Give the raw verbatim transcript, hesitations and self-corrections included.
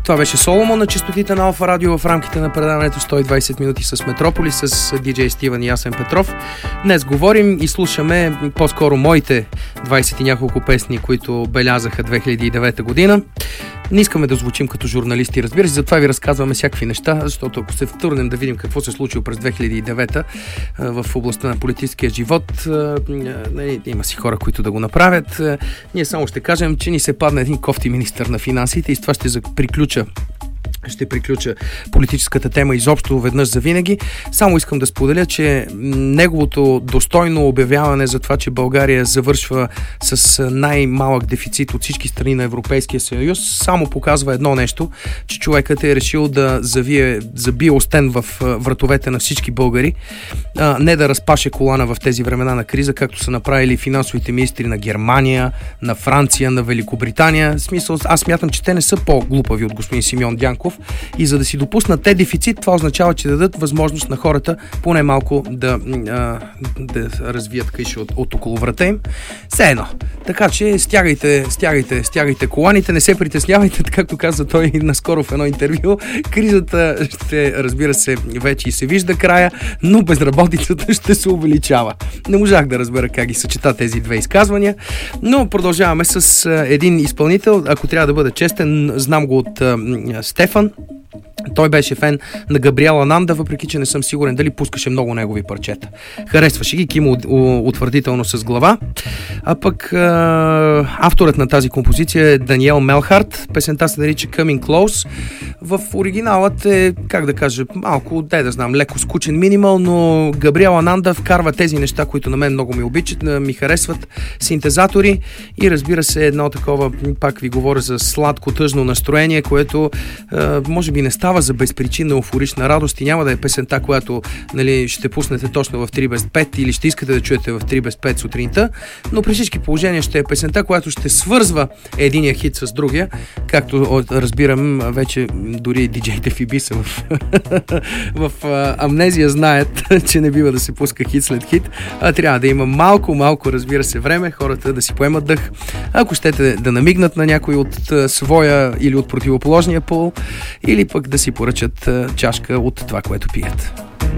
Това беше Соломон на честотите на Алфа Радио в рамките на предаването сто и двайсет минути с Метрополис с диджей Стивън и Ясен Петров. Днес говорим и слушаме по-скоро моите двайсет и няколко песни, които белязаха две хиляди и девета година. Не искаме да звучим като журналисти, разбира се, затова ви разказваме всякакви неща, защото ако се втурнем да видим какво се е случило през две хиляди и девета в областта на политическия живот, има си хора, които да го направят. Ние само ще кажем, че ни се падна един кофти министър на финансите и с това ще приключа ще приключа политическата тема изобщо веднъж за винаги. Само искам да споделя, че неговото достойно обявяване за това, че България завършва с най-малък дефицит от всички страни на Европейския съюз, само показва едно нещо, че човекът е решил да завие, забие остен в вратовете на всички българи, а не да разпаше колана в тези времена на криза, както са направили финансовите министри на Германия, на Франция, на Великобритания. В смисъл, аз смятам, че те не са по-глупави от господин Симеон Дянков. И за да си допуснат те дефицит, това означава, че дадат възможност на хората поне малко да, а, да развият къщи от, от около врата им. Все едно. Така че стягайте, стягайте, стягайте коланите, не се притеснявайте, както каза той наскоро в едно интервю. Кризата ще, разбира се, вече и се вижда края, но безработицата ще се увеличава. Не можах да разбера как ги съчета тези две изказвания, но продължаваме с един изпълнител. Ако трябва да бъда честен, знам го от а, Стефан. Той беше фен на Габриела Нанда, въпреки че не съм сигурен дали пускаше много негови парчета. Харесваше ги, кима утвърдително с глава. А пък а, авторът на тази композиция е Даниел Мелхарт. Песента се нарича Coming Close. В оригиналът е, как да кажа, малко, дай да знам, леко скучен минимал, но Габриела Нанда вкарва тези неща, които на мен много ми обичат, ми харесват, синтезатори и разбира се едно такова, пак ви говоря за сладко тъжно настроение, което а, може би не става за безпричинна еуфорична радост и няма да е песента, която, нали, ще пуснете точно в три без пет или ще искате да чуете в три без пет сутринта, но при всички положения ще е песента, която ще свързва единия хит с другия, както разбирам, вече дори диджеите в Ибиса в, в Амнезия знаят, че не бива да се пуска хит след хит, а трябва да има малко, малко, разбира се, време, хората да си поемат дъх. Ако щете да намигнат на някой от своя или от противоположния пол, или пък да си поръчат чашка от това, което пият.